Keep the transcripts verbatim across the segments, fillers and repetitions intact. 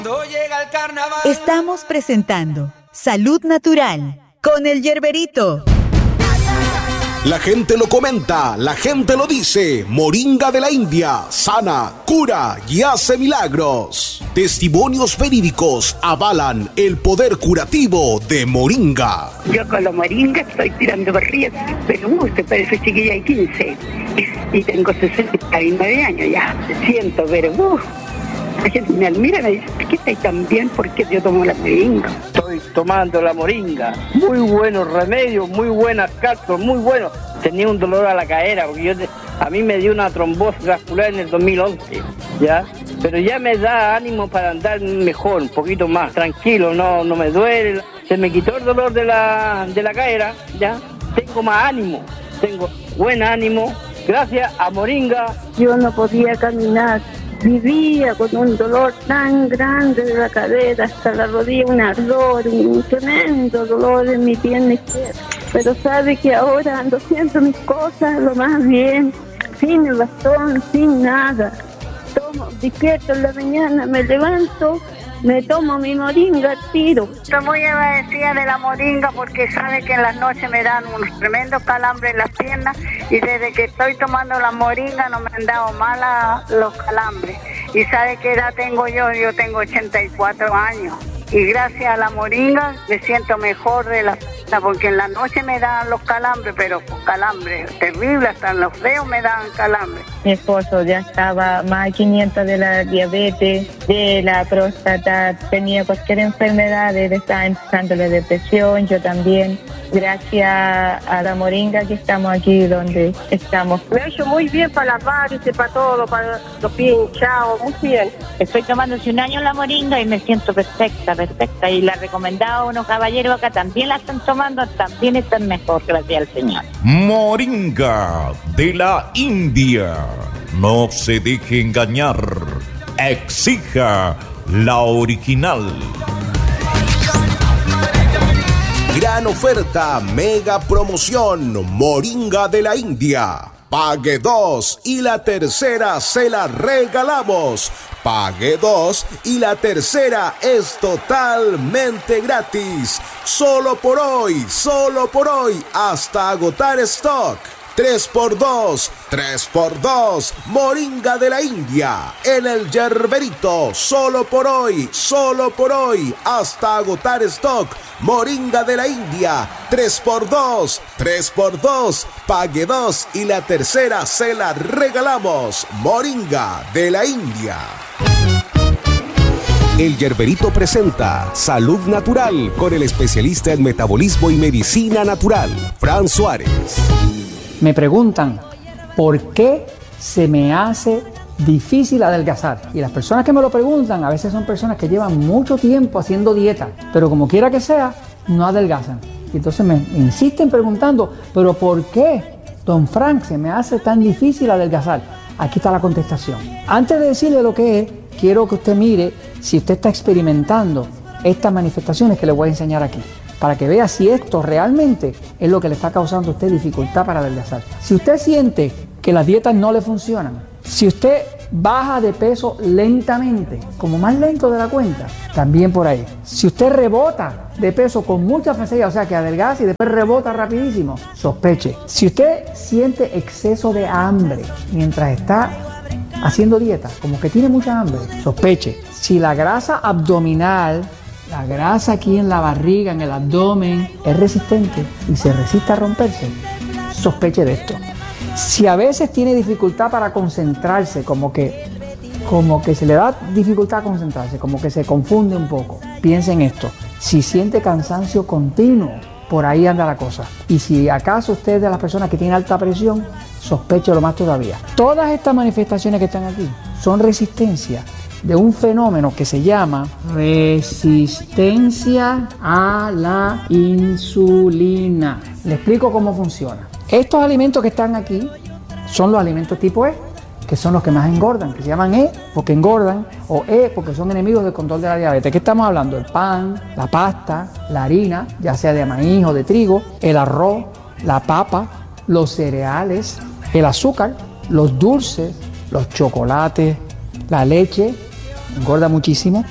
Llega el carnaval. Estamos presentando Salud Natural con el Yerberito. La gente lo comenta, la gente lo dice. Moringa de la India, sana, cura y hace milagros. Testimonios verídicos avalan el poder curativo de Moringa. Yo con la moringa estoy tirando barriga, pero uh, se parece chiquilla de quince y, y tengo sesenta y nueve años ya. Siento, pero uh, la gente me admira y me dice, ¿por qué estáis tan bien? Porque yo tomo la moringa. Estoy tomando la moringa. Muy buenos remedios, muy buenas cápsulas, muy buenos. Tenía un dolor a la cadera, porque yo te, a mí me dio una trombosis vascular en el dos mil once, ¿ya? Pero ya me da ánimo para andar mejor, un poquito más tranquilo, no, no me duele. Se me quitó el dolor de la, de la cadera, ¿ya? Tengo más ánimo, tengo buen ánimo, gracias a moringa. Yo no podía caminar. Vivía con un dolor tan grande de la cadera hasta la rodilla, un ardor, un tremendo dolor en mi pierna izquierda. Pero sabe que ahora ando haciendo mis cosas lo más bien, sin el bastón, sin nada. Tomo, despierto en la mañana, me levanto, me tomo mi moringa al tiro. Estoy muy agradecida de la moringa porque sabe que en las noches me dan unos tremendos calambres en las piernas y desde que estoy tomando la moringa no me han dado mal los calambres. Y sabe qué edad tengo yo, yo tengo ochenta y cuatro años. Y gracias a la moringa me siento mejor de la porque en la noche me dan los calambres, pero calambres terribles, hasta en los dedos me dan calambres. Mi esposo ya estaba más de quinientos de la diabetes, de la próstata, tenía cualquier enfermedad, él estaba empezando la depresión, yo también. Gracias a la moringa que estamos aquí donde estamos. Me ha hecho muy bien para las varices, para todo, para los pies hinchados, muy bien. Estoy tomando hace un año la moringa y me siento perfecta, perfecta. Y la he recomendado a unos caballeros acá, también la están tomando, también están mejor, gracias al Señor. Moringa de la India. No se deje engañar. Exija la original. Gran oferta, mega promoción, Moringa de la India. Pague dos y la tercera se la regalamos. Pague dos y la tercera es totalmente gratis. Solo por hoy, solo por hoy, hasta agotar stock. tres por dos, tres por dos, Moringa de la India, en el Yerberito, solo por hoy, solo por hoy, hasta agotar stock, Moringa de la India, tres por dos, tres por dos, pague dos y la tercera se la regalamos, Moringa de la India. El Yerberito presenta Salud Natural con el especialista en metabolismo y medicina natural, Fran Suárez. Me preguntan, ¿por qué se me hace difícil adelgazar? Y las personas que me lo preguntan a veces son personas que llevan mucho tiempo haciendo dieta, pero como quiera que sea, no adelgazan. Y entonces me insisten preguntando, ¿pero por qué, don Frank, se me hace tan difícil adelgazar? Aquí está la contestación. Antes de decirle lo que es, quiero que usted mire si usted está experimentando estas manifestaciones que le voy a enseñar aquí, para que vea si esto realmente es lo que le está causando a usted dificultad para adelgazar. Si usted siente que las dietas no le funcionan, si usted baja de peso lentamente, como más lento de la cuenta, también por ahí. Si usted rebota de peso con mucha facilidad, o sea que adelgaza y después rebota rapidísimo, sospeche. Si usted siente exceso de hambre mientras está haciendo dieta, como que tiene mucha hambre, sospeche. Si la grasa abdominal, la grasa aquí en la barriga, en el abdomen, es resistente y se resiste a romperse, sospeche de esto. Si a veces tiene dificultad para concentrarse, como que, como que se le da dificultad a concentrarse, como que se confunde un poco, piense en esto. Si siente cansancio continuo, por ahí anda la cosa. Y si acaso usted es de las personas que tienen alta presión, sospeche lo más todavía. Todas estas manifestaciones que están aquí son resistencia de un fenómeno que se llama resistencia a la insulina. Le explico cómo funciona. Estos alimentos que están aquí son los alimentos tipo E, que son los que más engordan, que se llaman E porque engordan, o E porque son enemigos del control de la diabetes. ¿Qué estamos hablando? El pan, la pasta, la harina, ya sea de maíz o de trigo, el arroz, la papa, los cereales, el azúcar, los dulces, los chocolates, la leche, engorda muchísimo,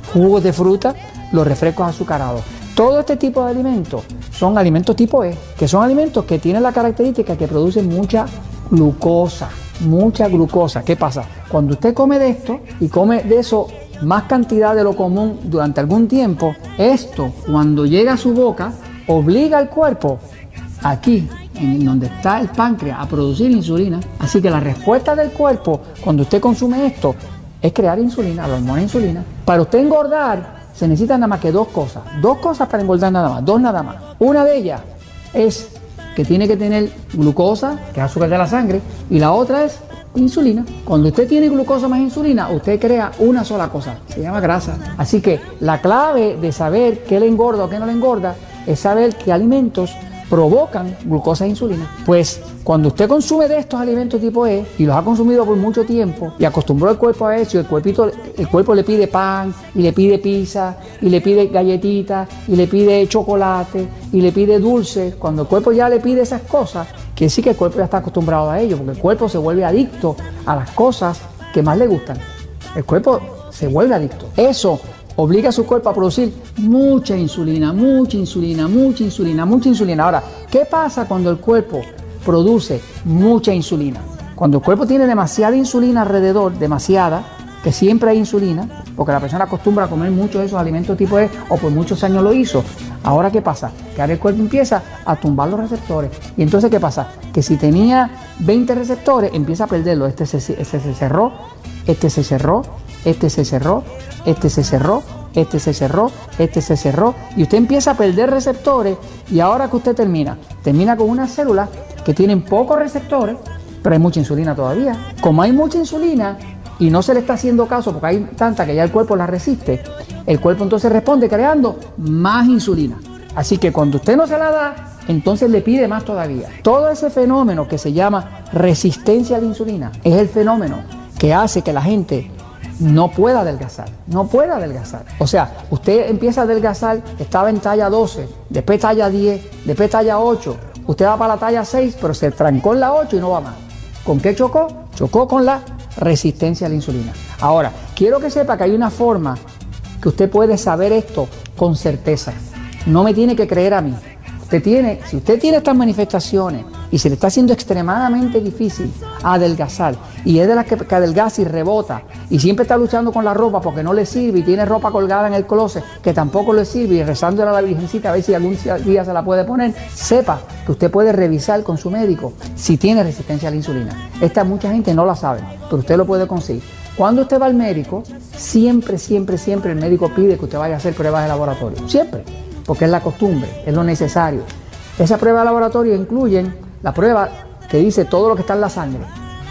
jugos de fruta, los refrescos azucarados. Todo este tipo de alimentos son alimentos tipo E, que son alimentos que tienen la característica que producen mucha glucosa, mucha glucosa. ¿Qué pasa? Cuando usted come de esto y come de eso más cantidad de lo común durante algún tiempo, esto cuando llega a su boca obliga al cuerpo aquí, en donde está el páncreas, a producir insulina. Así que la respuesta del cuerpo cuando usted consume esto es crear insulina, la hormona insulina. Para usted engordar se necesitan nada más que dos cosas. Dos cosas para engordar nada más, dos nada más. Una de ellas es que tiene que tener glucosa, que es azúcar de la sangre, y la otra es insulina. Cuando usted tiene glucosa más insulina, usted crea una sola cosa, se llama grasa. Así que la clave de saber qué le engorda o qué no le engorda es saber qué alimentos provocan glucosa e insulina. Pues cuando usted consume de estos alimentos tipo E y los ha consumido por mucho tiempo y acostumbró el cuerpo a eso, y el, cuerpito, el cuerpo le pide pan y le pide pizza y le pide galletitas y le pide chocolate y le pide dulce, cuando el cuerpo ya le pide esas cosas, quiere decir que el cuerpo ya está acostumbrado a ello, porque el cuerpo se vuelve adicto a las cosas que más le gustan. El cuerpo se vuelve adicto. Eso obliga a su cuerpo a producir mucha insulina, mucha insulina, mucha insulina, mucha insulina. Ahora, ¿qué pasa cuando el cuerpo produce mucha insulina? Cuando el cuerpo tiene demasiada insulina alrededor, demasiada, que siempre hay insulina, porque la persona acostumbra a comer muchos de esos alimentos tipo E, o por muchos años lo hizo. Ahora, ¿qué pasa? Que ahora el cuerpo empieza a tumbar los receptores. Y entonces, ¿qué pasa? Que si tenía veinte receptores, empieza a perderlos. Este se, este se cerró, este se cerró, este se cerró, este se cerró, este se cerró, este se cerró, y usted empieza a perder receptores. Y ahora que usted termina, termina con unas células que tienen pocos receptores, pero hay mucha insulina todavía. Como hay mucha insulina y no se le está haciendo caso porque hay tanta que ya el cuerpo la resiste, el cuerpo entonces responde creando más insulina. Así que cuando usted no se la da, entonces le pide más todavía. Todo ese fenómeno que se llama resistencia a la insulina es el fenómeno que hace que la gente no pueda adelgazar, no pueda adelgazar. O sea, usted empieza a adelgazar, estaba en talla doce, después talla diez, después talla ocho, usted va para la talla seis, pero se trancó en la ocho y no va más. ¿Con qué chocó? Chocó con la resistencia a la insulina. Ahora, quiero que sepa que hay una forma que usted puede saber esto con certeza. No me tiene que creer a mí. Usted tiene, si usted tiene estas manifestaciones y se le está haciendo extremadamente difícil adelgazar, y es de las que, que adelgaza y rebota, y siempre está luchando con la ropa porque no le sirve, y tiene ropa colgada en el closet que tampoco le sirve, y rezándole a la Virgencita a ver si algún día se la puede poner, sepa que usted puede revisar con su médico si tiene resistencia a la insulina. Esta mucha gente no la sabe, pero usted lo puede conseguir. Cuando usted va al médico, siempre, siempre, siempre el médico pide que usted vaya a hacer pruebas de laboratorio. Siempre. Porque es la costumbre, es lo necesario. Esas pruebas de laboratorio incluyen la prueba que dice todo lo que está en la sangre,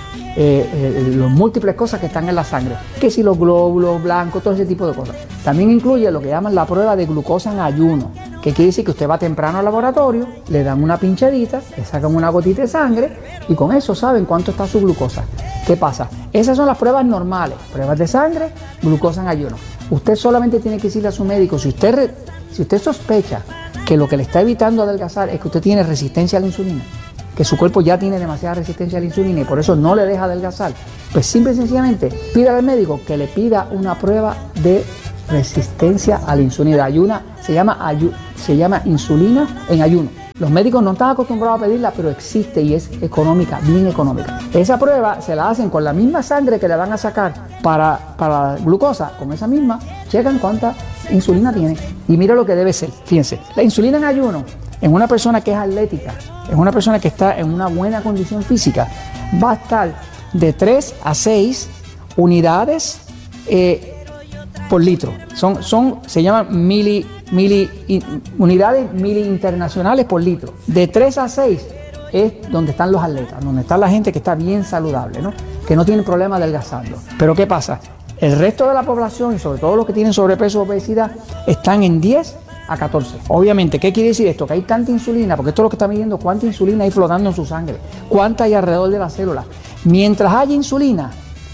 eh, eh, las múltiples cosas que están en la sangre, que si los glóbulos blancos, todo ese tipo de cosas. También incluye lo que llaman la prueba de glucosa en ayuno, que quiere decir que usted va temprano al laboratorio, le dan una pinchadita, le sacan una gotita de sangre y con eso saben cuánto está su glucosa. ¿Qué pasa? Esas son las pruebas normales, pruebas de sangre, glucosa en ayuno. Usted solamente tiene que decirle a su médico, si usted... Re Si usted sospecha que lo que le está evitando adelgazar es que usted tiene resistencia a la insulina, que su cuerpo ya tiene demasiada resistencia a la insulina y por eso no le deja adelgazar, pues simple y sencillamente pídale al médico que le pida una prueba de resistencia a la insulina. Ayuna, se llama, ayu, se llama insulina en ayuno. Los médicos no están acostumbrados a pedirla, pero existe y es económica, bien económica. Esa prueba se la hacen con la misma sangre que le van a sacar para, para la glucosa, con esa misma, checan cuánta insulina tiene y mira lo que debe ser. Fíjense, la insulina en ayuno, en una persona que es atlética, en una persona que está en una buena condición física, va a estar de tres a seis unidades eh, por litro. Son, son, se llaman mili, mili, unidades mili internacionales por litro. De tres a seis es donde están los atletas, donde está la gente que está bien saludable, ¿no? Que no tiene problema adelgazando. Pero ¿qué pasa? El resto de la población, y sobre todo los que tienen sobrepeso o obesidad, están en diez a catorce. Obviamente, ¿qué quiere decir esto? Que hay tanta insulina, porque esto es lo que está midiendo cuánta insulina hay flotando en su sangre, cuánta hay alrededor de las células. Mientras haya insulina,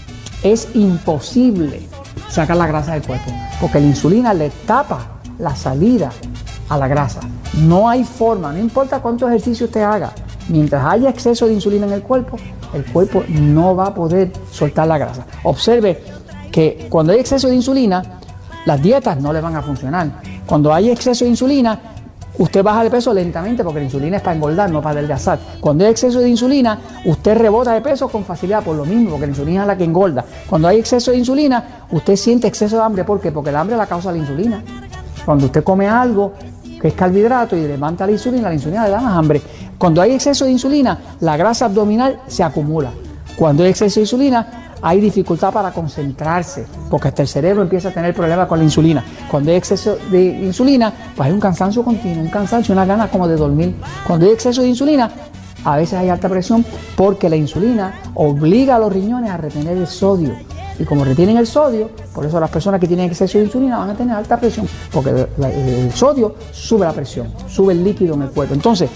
es imposible sacar la grasa del cuerpo, porque la insulina le tapa la salida a la grasa. No hay forma, no importa cuánto ejercicio usted haga, mientras haya exceso de insulina en el cuerpo, el cuerpo no va a poder soltar la grasa. Observe que cuando hay exceso de insulina, las dietas no le van a funcionar. Cuando hay exceso de insulina, usted baja de peso lentamente porque la insulina es para engordar, no para adelgazar. Cuando hay exceso de insulina, usted rebota de peso con facilidad por lo mismo, porque la insulina es la que engorda. Cuando hay exceso de insulina, usted siente exceso de hambre. ¿Por qué? Porque el hambre la causa la insulina. Cuando usted come algo que es carbohidrato y levanta la insulina, la insulina le da más hambre. Cuando hay exceso de insulina, la grasa abdominal se acumula. Cuando hay exceso de insulina, hay dificultad para concentrarse, porque hasta el cerebro empieza a tener problemas con la insulina. Cuando hay exceso de insulina, pues hay un cansancio continuo, un cansancio, unas ganas como de dormir. Cuando hay exceso de insulina, a veces hay alta presión, porque la insulina obliga a los riñones a retener el sodio. Y como retienen el sodio, por eso las personas que tienen exceso de insulina van a tener alta presión, porque el sodio sube la presión, sube el líquido en el cuerpo. Entonces,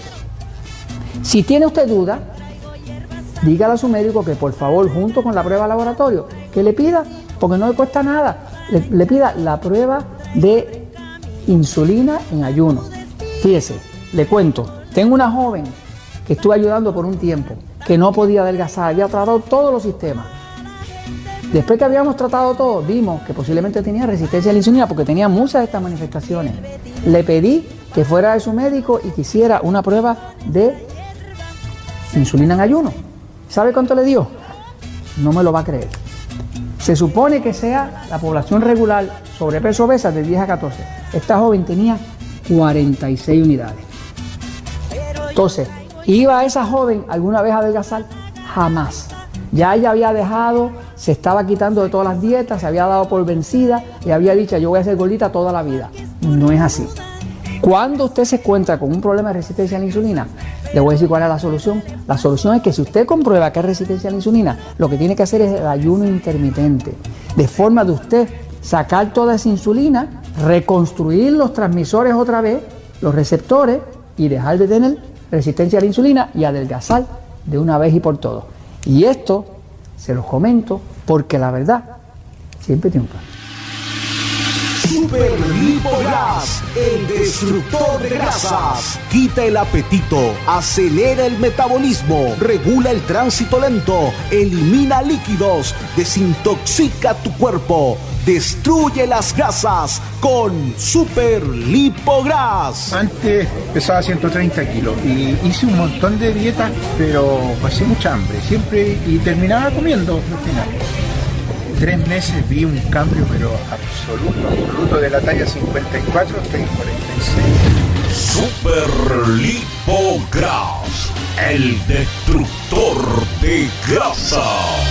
si tiene usted duda, dígale a su médico que por favor, junto con la prueba de laboratorio, que le pida, porque no le cuesta nada, le, le pida la prueba de insulina en ayuno. Fíjese, le cuento, tengo una joven que estuve ayudando por un tiempo, que no podía adelgazar, había tratado todos los sistemas. Después que habíamos tratado todo, vimos que posiblemente tenía resistencia a la insulina porque tenía muchas de estas manifestaciones. Le pedí que fuera de su médico y que hiciera una prueba de insulina en ayuno. ¿Sabe cuánto le dio? No me lo va a creer. Se supone que sea la población regular sobrepeso obesa de diez a catorce. Esta joven tenía cuarenta y seis unidades. Entonces, ¿iba esa joven alguna vez a adelgazar? Jamás. Ya ella había dejado, se estaba quitando de todas las dietas, se había dado por vencida y había dicho, yo voy a ser gordita toda la vida. No es así. Cuando usted se encuentra con un problema de resistencia a la insulina, le voy a decir cuál es la solución. La solución es que si usted comprueba que es resistencia a la insulina, lo que tiene que hacer es el ayuno intermitente, de forma de usted sacar toda esa insulina, reconstruir los transmisores otra vez, los receptores, y dejar de tener resistencia a la insulina y adelgazar de una vez y por todas. Y esto se los comento porque la verdad siempre triunfa. Super Lipogras, el destructor de grasas. Quita el apetito, acelera el metabolismo, regula el tránsito lento, elimina líquidos, desintoxica tu cuerpo, destruye las grasas con Super Lipogras. Antes pesaba ciento treinta kilos y hice un montón de dietas, pero pasé mucha hambre siempre y terminaba comiendo al final. Tres meses vi un cambio, pero absoluto, absoluto, de la talla cincuenta y cuatro hasta el cuarenta y seis. Super Lipogras, el destructor de grasa.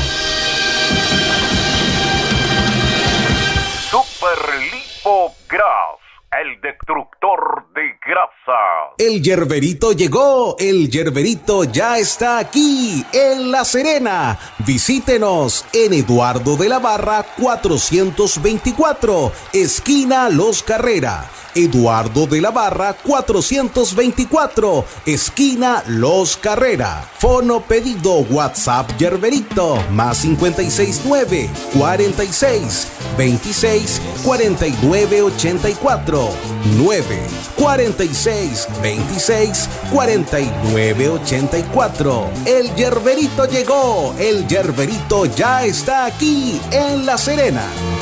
Super Lipogras, el destructor de grasa. El Yerberito llegó, el Yerberito ya está aquí, en La Serena. Visítenos en Eduardo de la Barra cuatrocientos veinticuatro, esquina Los Carrera. Eduardo de la Barra cuatrocientos veinticuatro, esquina Los Carrera. Fono pedido WhatsApp Yerberito, más cincuenta y seis nueve, cuarenta y seis, veintiséis, cuarenta y nueve, ochenta y cuatro, nueve, cuarenta y seis, veintiséis, cuarenta y nueve, ochenta y cuatro. El Yerberito llegó, el Yerberito ya está aquí en La Serena.